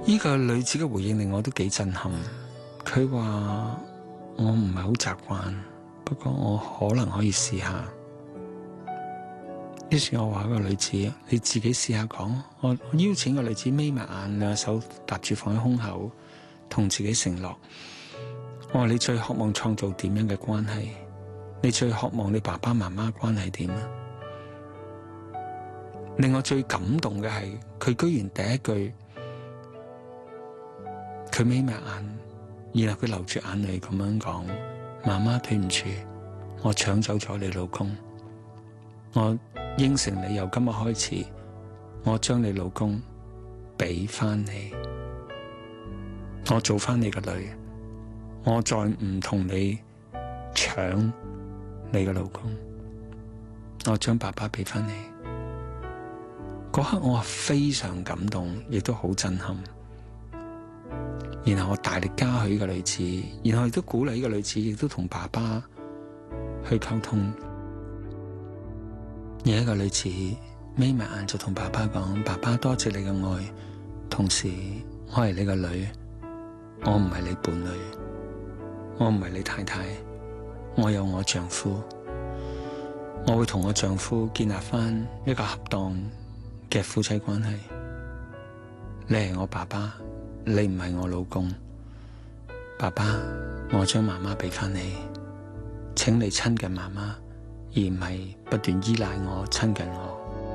呢個女子嘅回應令我都幾震撼。佢話我唔係好習慣，不過我可能可以試下。於是我話個女子，你自己試下講。我邀請個女子眯埋眼，兩手搭住放喺胸口，同自己承諾。我話你最渴望創造點樣嘅關係？你最渴望你爸爸媽媽關係點啊？令我最感動嘅係，佢居然第一句，佢眯埋眼，然後佢流住眼淚咁樣講：媽媽對唔住，我搶走咗你老公。我應承你，由今日開始，我將你老公俾翻你，我做翻你個女，我再唔同你搶你個老公，我將爸爸俾翻你。嗰刻我非常感動，亦都好震撼。然後我大力嘉許呢個女子，然後亦都鼓勵呢個女子，亦都同爸爸去溝通。而一個女子眯埋眼就同爸爸講：爸爸，多謝你嘅愛，同時我係你個女，我唔係你伴侶，我唔係你太太，我有我丈夫，我會同我丈夫建立翻一個恰當嘅夫妻關係。你係我爸爸，你唔係我老公。爸爸，我將媽媽俾翻你，請你親近媽媽，而唔係不斷依賴我，親近我。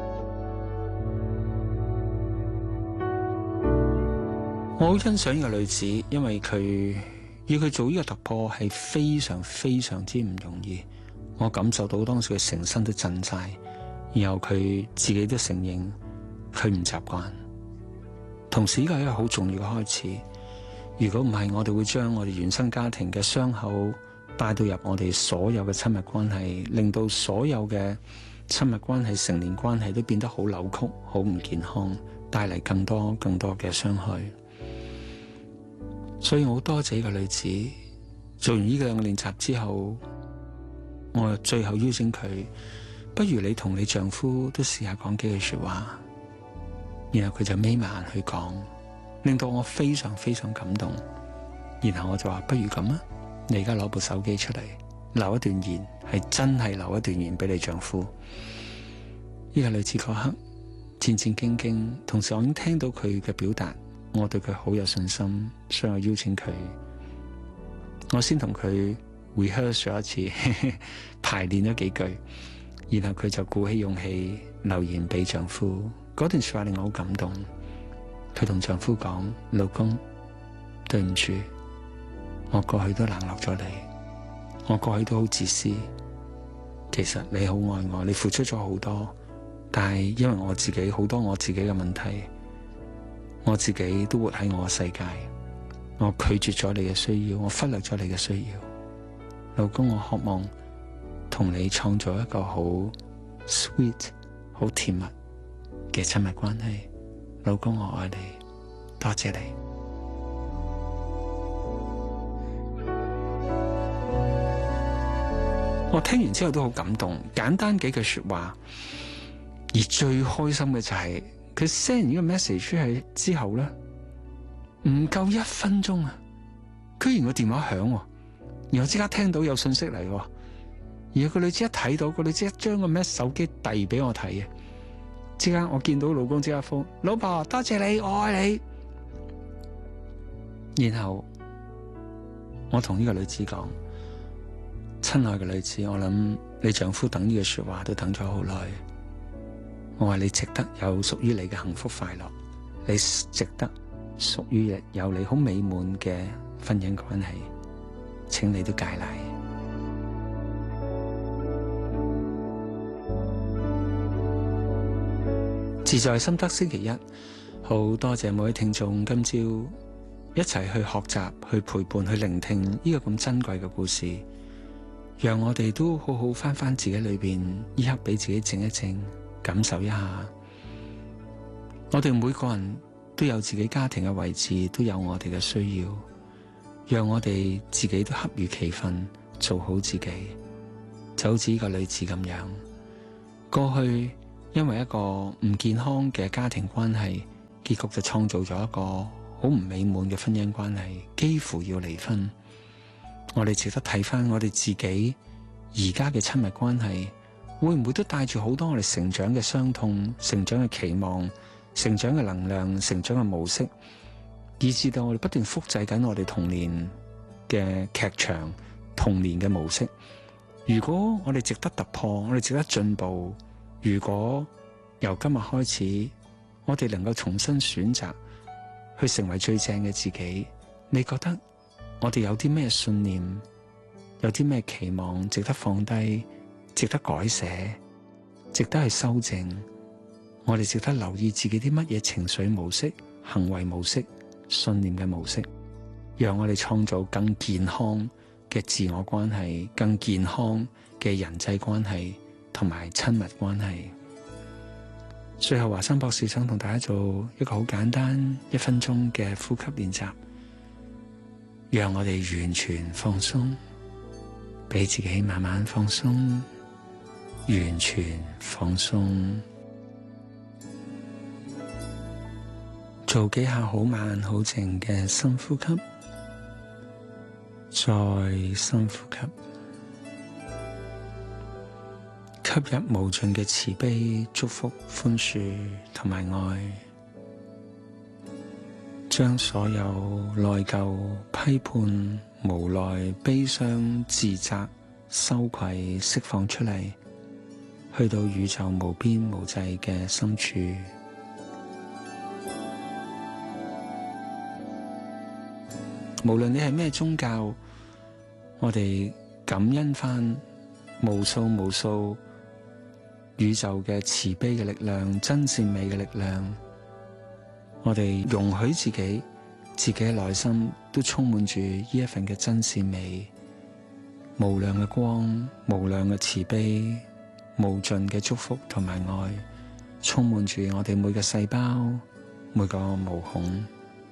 我好欣賞呢個女子，因為佢要佢做呢個突破係非常非常之唔容易。我感受到當時佢成身都震晒，然後佢自己都承認佢唔習慣。同時呢個係一個好重要嘅開始。如果唔係，我哋會將我哋原生家庭嘅傷口帶到入我哋所有嘅親密關係，令到所有嘅親密關係、成年關係都變得好扭曲、好唔健康，帶嚟更多嘅傷害。所以我好多謝呢個女子。做完呢兩個練習之後，我最後邀請佢，不如你同你丈夫都試下講幾句說話。然後佢就眯埋眼去講，令到我非常非常感動。然後我就話，不如咁啊，你而家攞部手機出嚟，留一段言，係真係留一段言俾你丈夫。呢個女子嗰刻戰戰兢兢，同時我已經聽到佢嘅表達，我對佢好有信心，所以我邀請佢。我先同佢 rehearse 咗一次，排練咗幾句，然後佢就鼓起勇氣留言俾丈夫。嗰段說話令我好感動。佢同丈夫講：老公，對唔住，我過去都冷落咗你，我過去都好自私。其實你好愛我，你付出咗好多，但係因為我自己好多我自己嘅問題，我自己都活喺我嘅世界，我拒絕咗你嘅需要，我忽略咗你嘅需要。老公，我渴望同你創造一個好 sweet、好甜蜜嘅親密關係。老公，我愛你，多謝你。我聽完之後都好感動，簡單幾句說話。而最開心嘅就係佢 send 完呢個 message 出去之後咧，唔夠1分鐘啊，居然個電話響，然後即刻聽到有信息嚟，而個女子一睇到，個女子一將個手機遞俾我睇嘅，即刻我見到老公即刻覆：老婆，多謝你，我愛你。然後我同呢個女子講：親愛嘅女子，我諗你丈夫等呢句說話都等咗好耐。我話你值得有屬於你嘅幸福快樂，你值得屬於有你好美滿嘅婚姻關係，請你都戒奶。自在心得星期一，好多謝每位聽眾今朝一齊去學習、去陪伴、去聆聽呢個咁珍貴嘅故事，讓我哋都好好翻返自己裏邊，依刻俾自己靜一靜，感受一下。我哋每個人都有自己家庭嘅位置，都有我哋嘅需要，讓我哋自己都恰如其分做好自己，就好似呢個女子咁樣。過去因為一個唔健康嘅家庭關係，結局就創造咗一個好唔美滿嘅婚姻關係，幾乎要離婚。我哋值得睇翻我哋自己而家嘅親密關係，會唔會都帶住好多我哋成長嘅傷痛、成長嘅期望、成長嘅能量、成長嘅模式，以至到我哋不斷複製緊我哋童年嘅劇場、童年嘅模式。如果我哋值得突破，我哋值得進步，如果由今日開始，我哋能夠重新選擇去成為最正嘅自己，你覺得我哋有啲咩信念，有啲咩期望值得放低，值得改寫，值得去修正？我哋值得留意自己啲乜嘢情緒模式、行為模式、信念嘅模式，讓我哋創造更健康嘅自我關係，更健康嘅人際關係同埋親密關係。最後，華山博士想同大家做一個好簡單1分鐘嘅呼吸練習，讓我哋完全放鬆，俾自己慢慢放鬆，完全放鬆，做幾下好慢好靜嘅深呼吸，再深呼吸，吸入無盡嘅慈悲、祝福、寬恕同埋愛，將所有內疚、批判、無奈、悲傷、自責、羞愧釋放出嚟，去到宇宙無邊無際嘅深處。無論你係咩宗教，我哋感恩返無數宇宙嘅慈悲嘅力量、真善美嘅力量，我哋容許自己嘅內心都充滿住呢一份嘅真善美，無量嘅光、無量嘅慈悲、無盡嘅祝福同埋愛，充滿住我哋每個細胞、每個毛孔，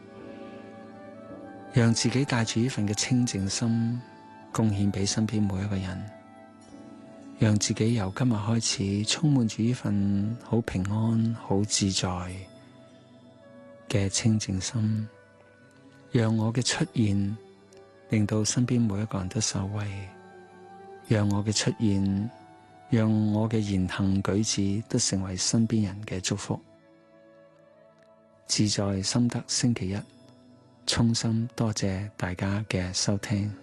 讓自己帶住呢份嘅清淨心，貢獻俾身邊每一個人。讓自己由今日開始充滿住呢份好平安、好自在嘅清淨心，讓我嘅出現令到身邊每一個人都受惠，讓我嘅出現，讓我嘅言行舉止都成為身邊人嘅祝福。自在心得星期1，衷心多謝大家嘅收聽。